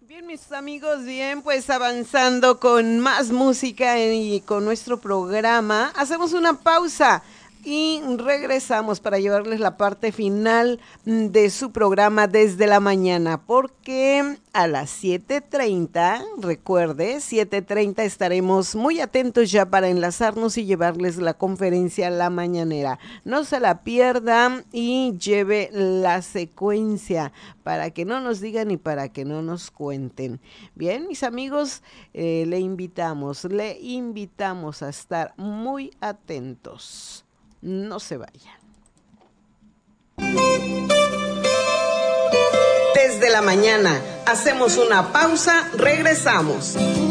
Bien, mis amigos, bien, pues avanzando con más música y con nuestro programa, hacemos una pausa y regresamos para llevarles la parte final de su programa desde la mañana, porque a las 7:30, recuerde, 7:30 estaremos muy atentos ya para enlazarnos y llevarles la conferencia La Mañanera. No se la pierdan y lleve la secuencia para que no nos digan y para que no nos cuenten. Bien, mis amigos, le invitamos a estar muy atentos. No se vayan. Desde la mañana, hacemos una pausa, regresamos.